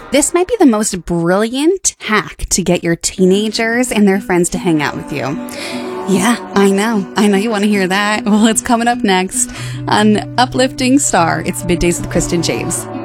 This might be the most brilliant hack to get your teenagers and their friends to hang out with you. Yeah, I know you want to hear that. Well, it's coming up next on Uplifting Star. It's Middays with Kristen James.